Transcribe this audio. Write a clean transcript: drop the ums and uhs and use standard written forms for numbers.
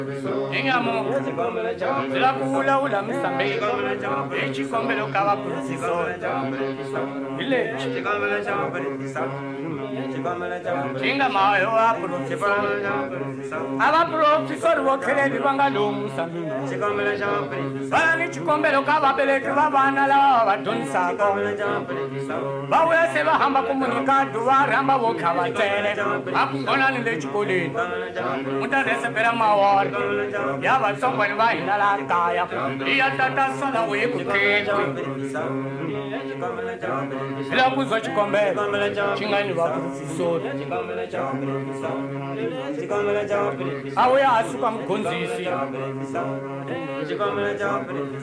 Ingamo zila kula ula msambe echi kombelo kawa kusiso ile Kinga mayo aba professor wokere libanga lomusambi bani chikombelo kaba beleke babana la badonsa ko bawe se bahamba komunika duwara hamba wokaba tele akubona nile chikoleni mutane sepera mawar ya basongwa ni bahina la kaya iya tata sala we kukeke ila kuzwa chikombelo chingani wa professor awe asuka mgonzisi